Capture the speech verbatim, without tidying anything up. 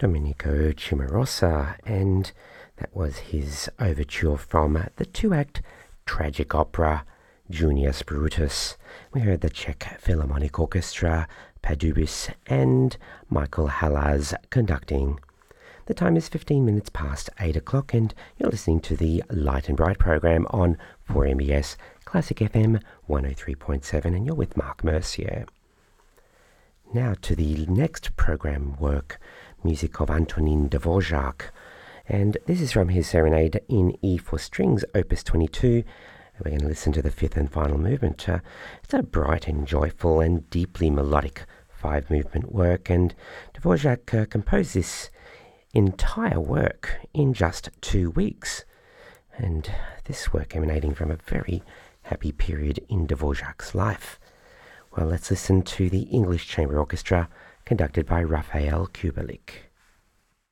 Domenico Cimarosa, and that was his overture from the two-act tragic opera Junius Brutus. We heard the Czech Philharmonic Orchestra, Padubis, and Michael Halas conducting. The time is fifteen minutes past eight o'clock, and you're listening to the Light and Bright program on four M B S Classic F M one oh three point seven, and you're with Mark Mercier. Now to the next program work, music of Antonin Dvorak, and this is from his Serenade in E for Strings, Opus twenty-two. We're going to listen to the fifth and final movement. Uh, it's a bright and joyful and deeply melodic five-movement work, and Dvorak uh, composed this entire work in just two weeks. And this work emanating from a very happy period in Dvorak's life. Well, let's listen to the English Chamber Orchestra conducted by Raphael Kubelik.